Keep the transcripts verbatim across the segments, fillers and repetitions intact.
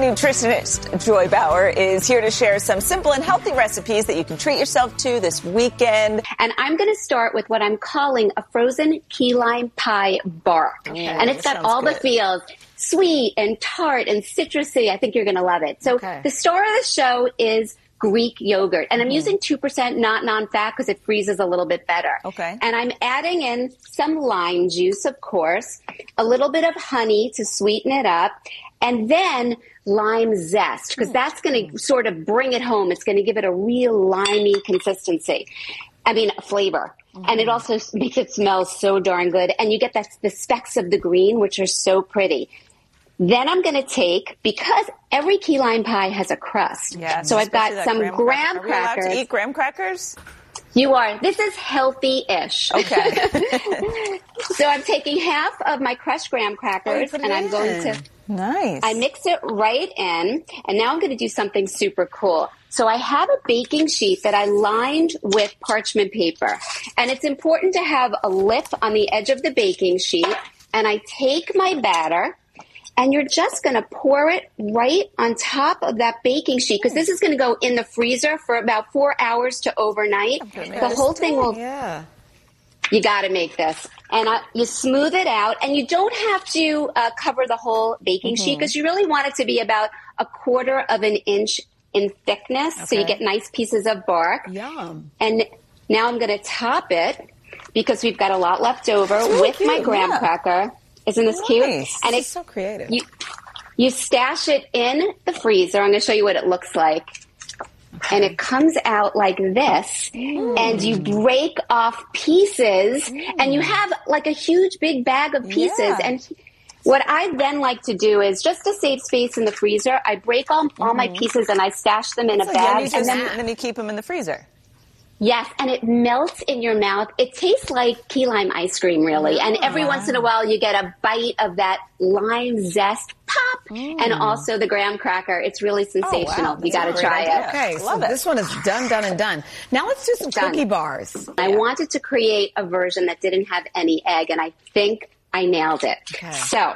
nutritionist Joy Bauer is here to share some simple and healthy recipes that you can treat yourself to this weekend. And I'm going to start with what I'm calling a frozen key lime pie bar. Okay, and it's got all good. the feels, sweet and tart and citrusy. I think you're going to love it. So okay. the star of the show is Greek yogurt. And I'm Mm-hmm. using two percent not non-fat because it freezes a little bit better. Okay. And I'm adding in some lime juice, of course, a little bit of honey to sweeten it up, and then lime zest, because that's going to sort of bring it home. It's going to give it a real limey consistency. I mean, flavor. Mm-hmm. And it also makes it smell so darn good. And you get that, the specks of the green, which are so pretty. Then I'm going to take, because every key lime pie has a crust. Yes, so I've got some graham, graham cracker. Are we allowed crackers. to eat graham crackers? You are. This is healthy-ish. Okay. So I'm taking half of my crushed graham crackers, oh, and I'm going to... Nice. I mix it right in, and now I'm going to do something super cool. So I have a baking sheet that I lined with parchment paper, and it's important to have a lip on the edge of the baking sheet, and I take my batter, and you're just going to pour it right on top of that baking sheet, because this is going to go in the freezer for about four hours to overnight. The whole thing will... Yeah. You got to make this. And uh, you smooth it out, and you don't have to uh, cover the whole baking Mm-hmm. sheet, because you really want it to be about a quarter of an inch in thickness, so you Okay. get nice pieces of bark. Yum. And now I'm going to top it, because we've got a lot left over, with cute, my graham yeah. cracker. Isn't this cute? Nice. And This it's is so creative. you, you stash it in the freezer. I'm going to show you what it looks like. And it comes out like this, mm. and you break off pieces, mm. and you have like a huge big bag of pieces. Yeah. And what I then like to do is, just to save space in the freezer, I break all, mm-hmm. all my pieces and I stash them in a So bag. then you just, and then, and then you keep them in the freezer. yes, and it melts in your mouth. It tastes like key lime ice cream, really. And every wow. once in a while, you get a bite of that lime zest pop, Mm. and also the graham cracker. It's really sensational. wow. You got to That's a try great it. idea. Okay, so Love it. this one is done, done, and done. Now let's do some Done. cookie bars. I wanted to create a version that didn't have any egg, and I think I nailed it. Okay. So,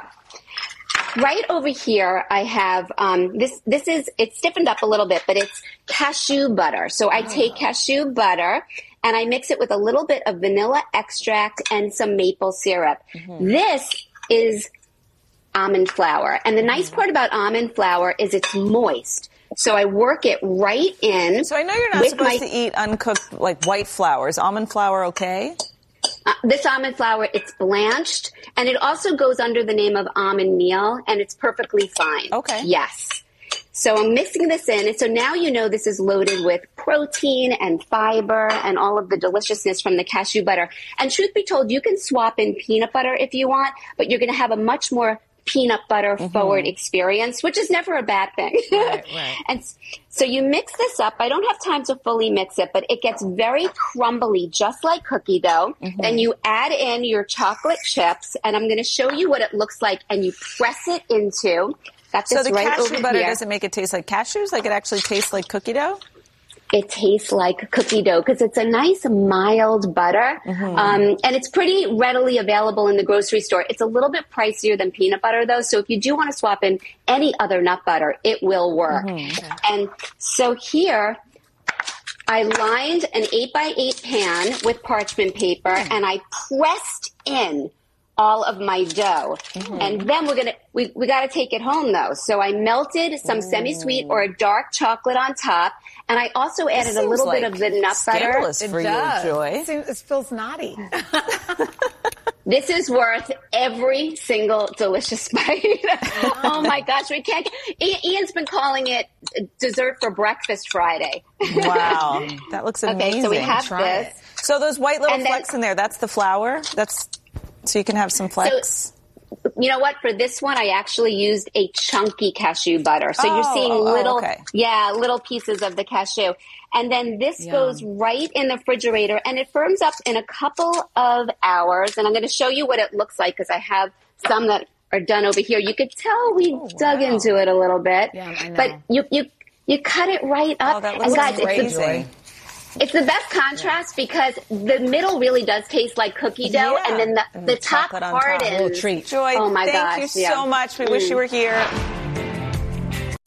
right over here, I have um, this. This is it's stiffened up a little bit, but it's cashew butter. So I take cashew butter and I mix it with a little bit of vanilla extract and some maple syrup. Mm-hmm. This is almond flour, and the nice part about almond flour is it's moist. So I work it right in. So I know you're not with supposed my- to eat uncooked, like, white flour. Is almond flour okay? Uh, this almond flour, it's blanched, and it also goes under the name of almond meal, and it's perfectly fine. Okay. Yes. So I'm mixing this in, and so now you know this is loaded with protein and fiber and all of the deliciousness from the cashew butter. And truth be told, you can swap in peanut butter if you want, but you're going to have a much more peanut butter forward mm-hmm. experience, which is never a bad thing. Right, right. And so you mix this up. I don't have time to fully mix it, but it gets very crumbly, just like cookie dough. Mm-hmm. Then you add in your chocolate chips, and I'm going to show you what it looks like, and you press it into. Got this So the right cashew over butter here. doesn't make it taste like cashews? Like it actually tastes like cookie dough? It tastes like cookie dough because it's a nice mild butter, mm-hmm. um, and it's pretty readily available in the grocery store. It's a little bit pricier than peanut butter, though, so if you do want to swap in any other nut butter, it will work. Mm-hmm. And so here, I lined an eight by eight pan with parchment paper, mm-hmm. and I pressed in all of my dough. Mm-hmm. And then we're going to, we, we got to take it home though. So I melted some mm. semi-sweet or dark chocolate on top. And I also added a little like bit of the nut butter. Scandalous for it you, does. Joy. It, seems, it feels naughty. This is worth every single delicious bite. Oh my gosh, we can't. Ian's been calling it dessert for breakfast Friday. Wow, that looks amazing. Okay, so we have Try this. It. So those white little And then- flecks in there, that's the flour? That's so you can have some flecks? So, you know what? For this one, I actually used a chunky cashew butter. So oh, you're seeing oh, little, okay. yeah, little pieces of the cashew. And then this Yum. goes right in the refrigerator, and it firms up in a couple of hours. And I'm going to show you what it looks like because I have some that are done over here. You could tell we oh, dug wow. into it a little bit. Yeah, I know. But you, you, you cut it right up. Oh, that and looks guys, amazing. it's the, it's the best contrast because the middle really does taste like cookie dough, Yeah. and then the, And the, the top chocolate on top. hardens. A little treat. Joy, Oh my thank gosh, you yeah. so much. We mm. wish you were here.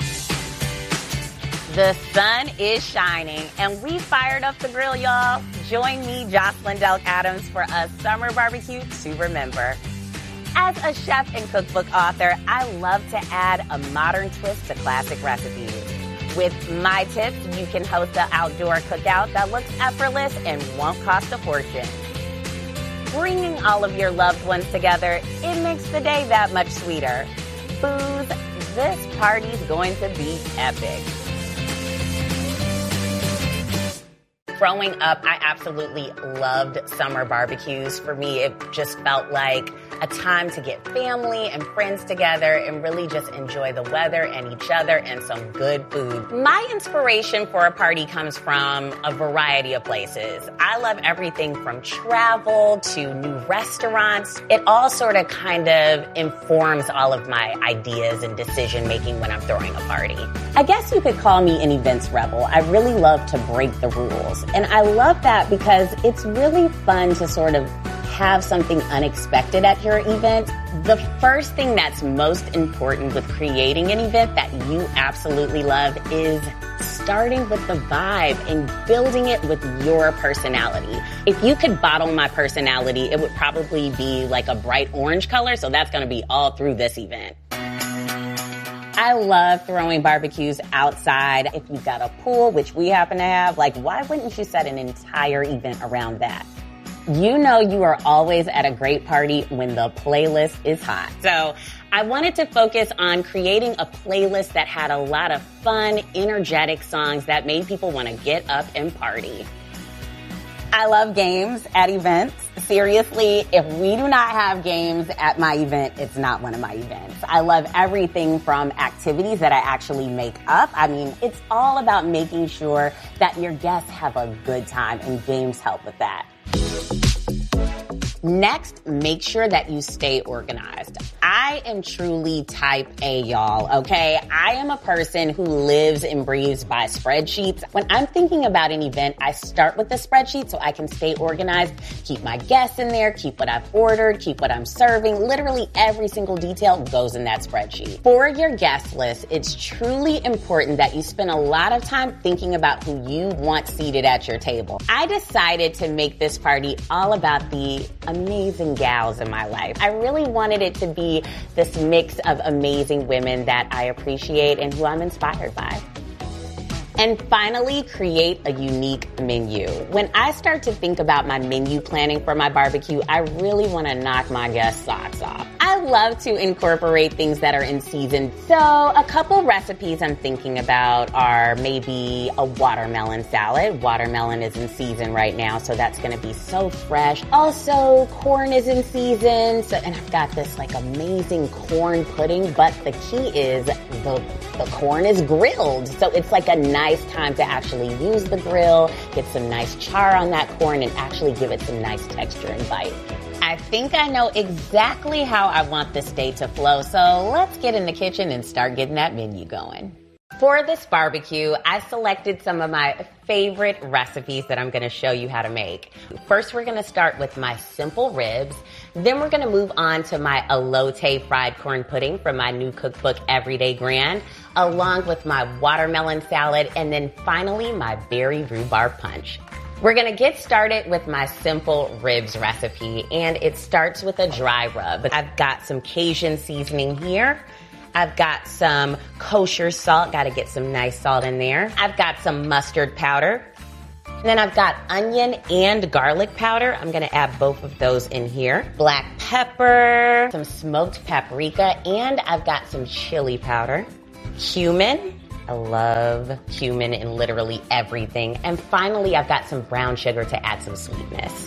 The sun is shining, and we fired up the grill, y'all. Join me, Jocelyn Delk Adams, for a summer barbecue to remember. As a chef and cookbook author, I love to add a modern twist to classic recipes. With my tips, you can host an outdoor cookout that looks effortless and won't cost a fortune. Bringing all of your loved ones together, it makes the day that much sweeter. Booze, this party's going to be epic. Growing up, I absolutely loved summer barbecues. For me, it just felt like a time to get family and friends together and really just enjoy the weather and each other and some good food. My inspiration for a party comes from a variety of places. I love everything from travel to new restaurants. It all sort of kind of informs all of my ideas and decision making when I'm throwing a party. I guess you could call me an events rebel. I really love to break the rules. And I love that because it's really fun to sort of have something unexpected at your event. The first thing that's most important with creating an event that you absolutely love is starting with the vibe and building it with your personality. If you could bottle my personality, it would probably be like a bright orange color, so that's going to be all through this event. I love throwing barbecues outside. If you've got a pool, which we happen to have, like, why wouldn't you set an entire event around that? You know you are always at a great party when the playlist is hot. So I wanted to focus on creating a playlist that had a lot of fun, energetic songs that made people want to get up and party. I love games at events. Seriously, if we do not have games at my event, it's not one of my events. I love everything from activities that I actually make up. I mean, it's all about making sure that your guests have a good time, and games help with that. Next, make sure that you stay organized. I am truly type A, y'all, okay? I am a person who lives and breathes by spreadsheets. When I'm thinking about an event, I start with the spreadsheet so I can stay organized, keep my guests in there, keep what I've ordered, keep what I'm serving. Literally every single detail goes in that spreadsheet. For your guest list, it's truly important that you spend a lot of time thinking about who you want seated at your table. I decided to make this party all about the amazing gals in my life. I really wanted it to be this mix of amazing women that I appreciate and who I'm inspired by. And finally, create a unique menu. When I start to think about my menu planning for my barbecue, I really want to knock my guests' socks off. I love to incorporate things that are in season. So a couple recipes I'm thinking about are maybe a watermelon salad. Watermelon is in season right now, so that's going to be so fresh. Also, corn is in season, so, and I've got this like amazing corn pudding, but the key is the, the corn is grilled. So it's like a nice time to actually use the grill, get some nice char on that corn, and actually give it some nice texture and bite. I think I know exactly how I want this day to flow, so let's get in the kitchen and start getting that menu going. For this barbecue, I selected some of my favorite recipes that I'm going to show you how to make. First, we're going to start with my simple ribs. Then we're going to move on to my elote fried corn pudding from my new cookbook, Everyday Grand, along with my watermelon salad, and then finally my berry rhubarb punch. We're going to get started with my simple ribs recipe, and it starts with a dry rub. I've got some Cajun seasoning here. I've got some kosher salt. Got to get some nice salt in there. I've got some mustard powder. And then I've got onion and garlic powder. I'm going to add both of those in here. Black pepper, some smoked paprika, and I've got some chili powder. Cumin. I love cumin in literally everything. And finally, I've got some brown sugar to add some sweetness.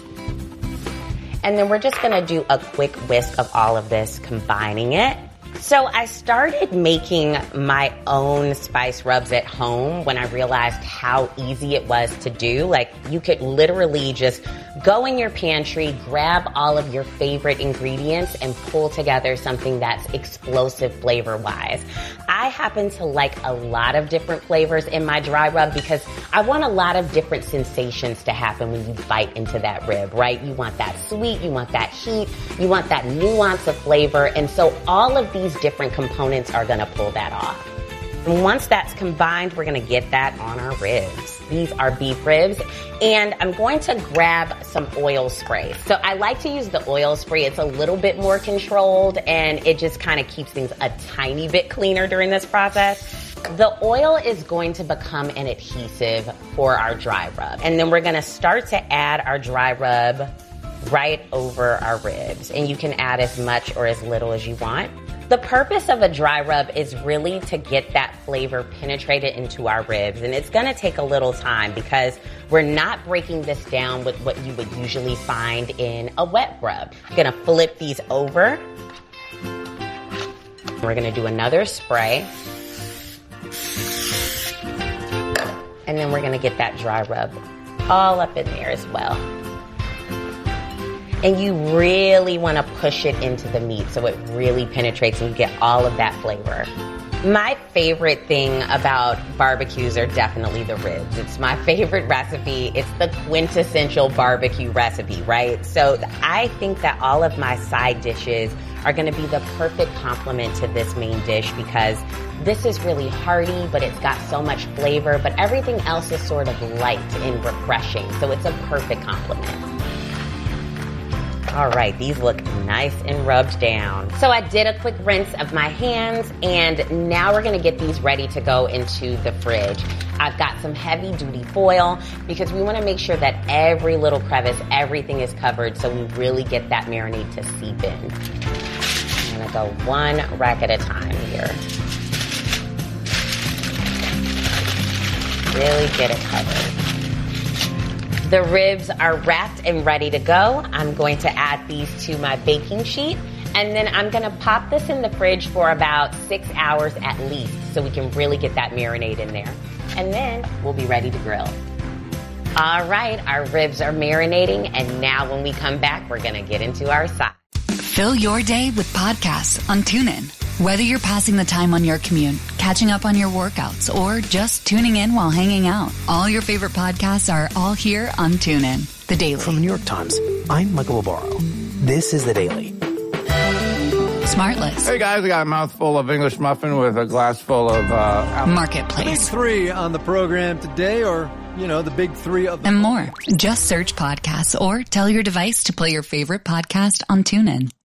And then we're just going to do a quick whisk of all of this, combining it. So I started making my own spice rubs at home when I realized how easy it was to do. Like, you could literally just go in your pantry, grab all of your favorite ingredients, and pull together something that's explosive flavor-wise. I happen to like a lot of different flavors in my dry rub because I want a lot of different sensations to happen when you bite into that rib, right? You want that sweet, you want that heat, you want that nuance of flavor, and so all of these different components are going to pull that off. And once that's combined, we're gonna get that on our ribs. These are beef ribs, and I'm going to grab some oil spray. So I like to use the oil spray. It's a little bit more controlled, and it just kind of keeps things a tiny bit cleaner during this process. The oil is going to become an adhesive for our dry rub. And then we're gonna start to add our dry rub right over our ribs. And you can add as much or as little as you want. The purpose of a dry rub is really to get that flavor penetrated into our ribs. And it's gonna take a little time because we're not breaking this down with what you would usually find in a wet rub. I'm gonna flip these over. We're gonna do another spray. And then we're gonna get that dry rub all up in there as well. And you really wanna push it into the meat so it really penetrates and you get all of that flavor. My favorite thing about barbecues are definitely the ribs. It's my favorite recipe. It's the quintessential barbecue recipe, right? So I think that all of my side dishes are gonna be the perfect complement to this main dish because this is really hearty, but it's got so much flavor, but everything else is sort of light and refreshing. So it's a perfect complement. All right, these look nice and rubbed down. So I did a quick rinse of my hands, and now we're gonna get these ready to go into the fridge. I've got some heavy duty foil because we wanna make sure that every little crevice, everything is covered so we really get that marinade to seep in. I'm gonna go one rack at a time here. Really get it covered. The ribs are wrapped and ready to go. I'm going to add these to my baking sheet, and then I'm gonna pop this in the fridge for about six hours at least so we can really get that marinade in there. And then we'll be ready to grill. All right, our ribs are marinating, and now when we come back, we're gonna get into our side. Fill your day with podcasts on TuneIn. Whether you're passing the time on your commute, catching up on your workouts, or just tuning in while hanging out, all your favorite podcasts are all here on TuneIn. The Daily. From the New York Times, I'm Michael Barbaro. This is The Daily. Smartless. Hey guys, I got a mouthful of English muffin with a glass full of uh, apple. Marketplace. Big three on the program today, or, you know, the big three of the... And more. Just search podcasts or tell your device to play your favorite podcast on TuneIn.